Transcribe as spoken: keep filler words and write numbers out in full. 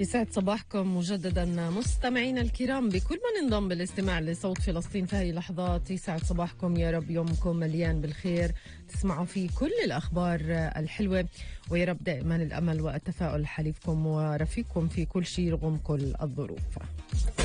يسعد صباحكم مجددا مستمعينا الكرام بكل من انضم بالاستماع لصوت فلسطين في هذه اللحظات. يسعد صباحكم، يا رب يومكم مليان بالخير، تسمعوا فيه كل الأخبار الحلوة، ويا رب دائما الأمل والتفاؤل حليفكم ورفيقكم في كل شيء رغم كل الظروف.